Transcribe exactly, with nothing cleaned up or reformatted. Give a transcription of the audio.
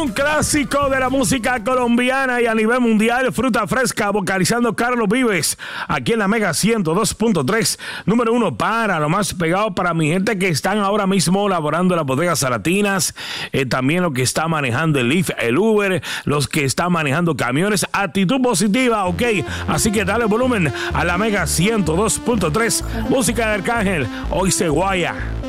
Un clásico de la música colombiana y a nivel mundial, Fruta Fresca, vocalizando Carlos Vives, aquí en la Mega ciento dos punto tres, número uno para lo más pegado para mi gente que están ahora mismo laborando en las bodegas salatinas, eh, también los que están manejando el Lyft, el Uber, los que están manejando camiones, actitud positiva, ok, así que dale volumen a la Mega ciento dos punto tres, música de Arcángel, hoy se guaya.